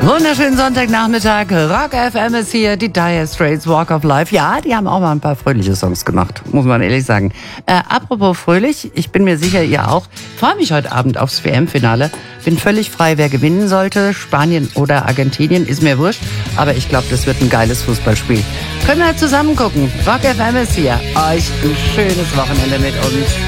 Wunderschönen Sonntagnachmittag. Rock FM ist hier, die Dire Straits, Walk of Life. Ja, die haben auch mal ein paar fröhliche Songs gemacht, muss man ehrlich sagen. Apropos fröhlich, ich bin mir sicher, ihr auch. Freue mich heute Abend aufs WM-Finale. Bin völlig frei, wer gewinnen sollte. Spanien oder Argentinien, ist mir wurscht. Aber ich glaube, das wird ein geiles Fußballspiel. Können wir zusammen gucken. Rock FM ist hier. Euch ein schönes Wochenende mit uns.